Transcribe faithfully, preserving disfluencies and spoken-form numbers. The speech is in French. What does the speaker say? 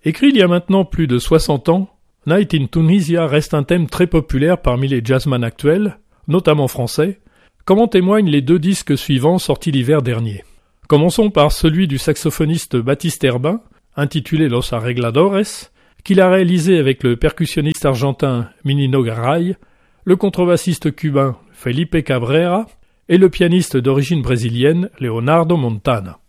Écrit il y a maintenant plus de soixante ans, Night in Tunisia reste un thème très populaire parmi les jazzman actuels, notamment français, comme en témoignent les deux disques suivants sortis l'hiver dernier. Commençons par celui du saxophoniste Baptiste Herbin, intitulé Los Arregladores, qu'il a réalisé avec le percussionniste argentin Minino Garay, le contrebassiste cubain Felipe Cabrera et le pianiste d'origine brésilienne Leonardo Montana.